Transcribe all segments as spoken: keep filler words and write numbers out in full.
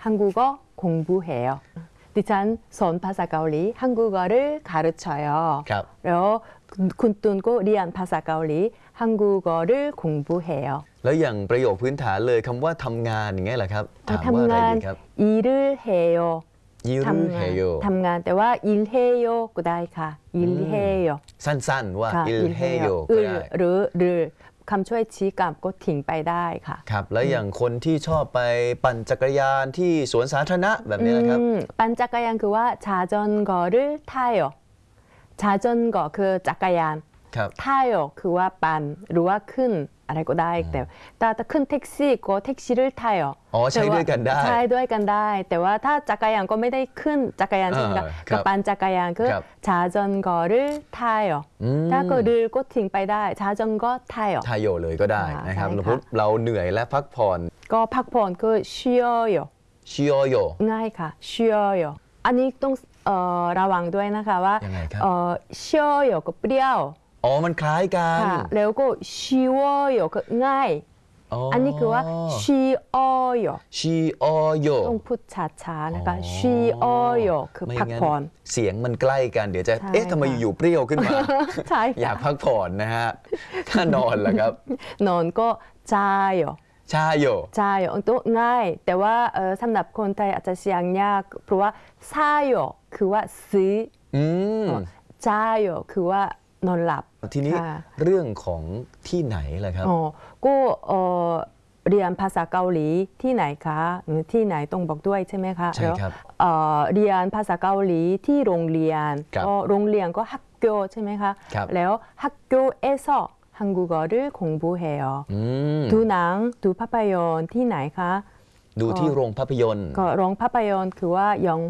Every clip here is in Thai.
한국어 공부해요. ดิฉันสอนภาษาเกาหลี 한국어를 가르쳐요. ครับแล้วคุณตุนก็เรียนภาษาเกาหลี 한국어를 공부해요. แล้วอย่างประโยคพื้นฐานเลยคำว่าทำงานอย่างเงี้ยเหรอครับถามว่าอะไรดีครับ 일을 해요. ยิรุเฮโยทำงานแต่ว่า 일해요 ก็ได้ค่ะ 일해요 สั้นๆว่า ilheyo ก็ได้หรือหรือคำช่วยชี้กลับก็ทิ้งไปได้ค่ะครับแล้วอย่างคนที่ชอบไปปั่นจักรยานที่สวนสาธารณะแบบนี้นะครับปั่นจักรยานคือว่า자전거를 타요 자전거คือจักรยาน타요คือว่าปั่นหรือว่าขึ้นอะไรก็ได้แต่ถ้าขึ้นแท็กซี่ก็แท็กซี่를 타요 อ๋อใช้ด้วยกันได้ใช้ด้วยกันได้แต่ว่าถ้าจักรยานก็ไม่ได้ขึ้นจักรยานใช่ไหมคะกับปั่นจักรยานคือ자전거를 타요ถ้าก็ดื้อก็ทิ้งไปได้자전거 타요 타요เลยก็ได้นะครับเราเหนื่อยและพักผ่อนก็พักผ่อนคือ쉬어요 쉬어요 ง่ายค่ะ쉬어요อันนี้ต้องระวังด้วยนะคะว่า쉬어요ก็เปรี้ยวอ๋อมันคล้ายกันแล้วก็쉬워요ก็ง่ายอันนี้คือว่า쉬어요 쉬어요 ต้องพูดช้าๆนะคะ쉬어요คือพักผ่อนเสียงมันใกล้กันเดี๋ยวจะเอ๊ะทำไมอยู่เปรี้ยวขึ้นมาอยากพักผ่อนนะฮะถ้านอนล่ะครับนอนก็자요 자요 자요ก็ง่ายแต่ว่าสำหรับคนไทยอาจจะเสียงยากเพราะว่า사요คือว่าซื้อ자요คือว่านอนหลับทีนี้เรื่องของที่ไหนล่ะครับอ๋อก็เรียนภาษาเกาหลีที่ไหนคะที่ไหนต้องบอกด้วยใช่ไหมคะใช่ครับเรียนภาษาเกาหลีที่โรงเรียนก็โรงเรียนก็학교ใช่ไหมคะแล้ว학교에서 한국어를 공부해요ดูหนังดูภาพยนตร์ที่ไหนคะดูที่โรงภาพยนตร์ก็โรงภาพยนตร์คือว่า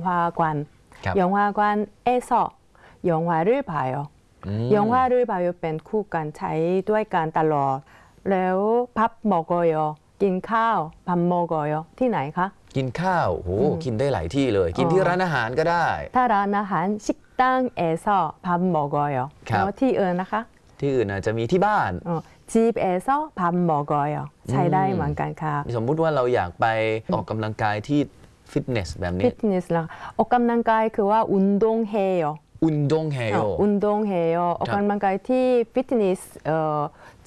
영화관영화관에서 영화를 봐요 영화를 봐요เป็นคู่กันใช้ด้วยกันตลอดแล้ว밥 먹어요กินข้าว밥 먹어요ที่ไหนคะกินข้าวโหกินได้หลายที่เลยกินที่ร้านอาหารก็ได้ถ้าร้านอาหาร식당에서 밥 먹어요แล้วที่อื่นนะคะที่อื่นอาจจะมีที่บ้าน 집에서 밥 먹어요ใช้ได้เหมือนกันค่ะสมมุติว่าเราอยากไปออกกำลังกายที่ฟิตเนสแบบนี้ฟิตเนสแล้วออกกำลังกายคือว่า운동해요 운동해요. 운동해요. 어간만가이 티 피트니스 어,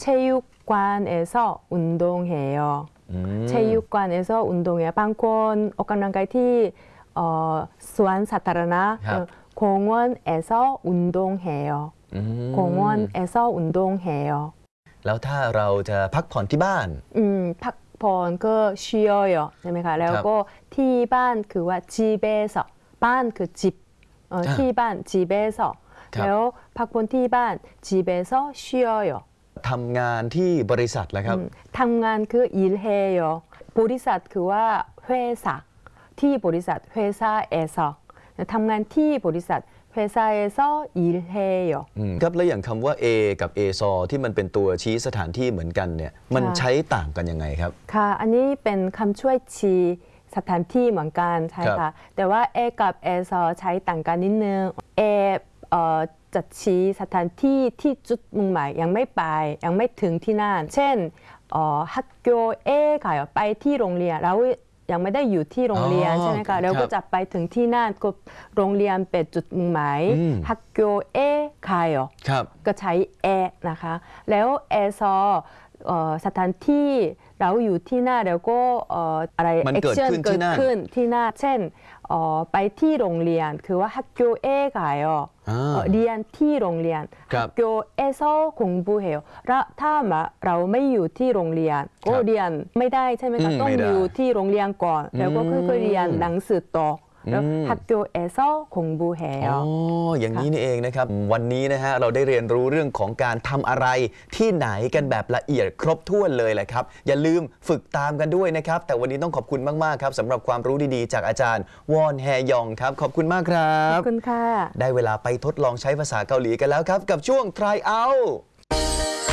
체육관에서 운동해요. 음. 체육관에서 운동해요. 방콘 어간만가이 티 어, 수완 사타라나 어, 공원에서 운동해요. 음. 공원에서 운동해요. แล้วถ้าเราจะพักผ่อนที่บ้านอืมพักผ่อนก็쉬어요ใช่ไหมคะแล้วก็ที่บ้านคือว่า집에서บ้านคือ집ที่บ้าน집에서แล้วพักผ่อนที่บ้าน집에서 쉬어요 ทำงานที่บริษัทแล้วครับทำงานคือ일해요บริษัทคือว่า회사ที่บริษัท회사에서ทำงานที่บริษัท회사에서 일해요 ครับแล้วอย่างคำว่า A กับ เอ ซอ ที่มันเป็นตัวชี้สถานที่เหมือนกันเนี่ยมันใช้ต่างกันยังไงครับค่ะอันนี้เป็นคำช่วยชี้สถานที่เหมือนกันใช่ค่ะแต่ว่า A กับ เอ ซอ ใช้ต่างกันนิดนึง A จะชี้สถานที่ที่จุดมุ่งหมายยังไม่ไปยังไม่ถึงที่นั่นเช่น학교에 가요ไปที่โรงเรียนแล้วยังไม่ได้อยู่ที่โรงเรียนใช่ไหมคะแล้วก็จะไปถึงที่นั่นก็โรงเรียนเป็นจุดมุ่งหมาย 학교에 가요ก็ใช้ A นะคะแล้ว เอ ซอ สถานที่เราอยู่ที่หน้าแล้วก็อะไรแอคชั่นเกิดขึ้นที่หน้าเช่นไปที่โรงเรียนคือว่า학교에 가요เรียนที่โรงเรียน학교에서 공부해요ถ้าเราไม่อยู่ที่โรงเรียนก็เรียนไม่ได้ใช่ไหมคะต้องอยู่ที่โรงเรียนก่อนแล้วก็ค่อยๆเรียนหนังสือต่อแล้ว학교에서 공부해요 อ๋ออย่างนี้นี่เองนะครับวันนี้นะฮะเราได้เรียนรู้เรื่องของการทำอะไรที่ไหนกันแบบละเอียดครบถ้วนเลยแหละครับอย่าลืมฝึกตามกันด้วยนะครับแต่วันนี้ต้องขอบคุณมากๆครับสำหรับความรู้ดีๆจากอาจารย์วอนแฮยองครับขอบคุณมากครับขอบคุณค่ะได้เวลาไปทดลองใช้ภาษาเกาหลีกันแล้วครับกับช่วง try out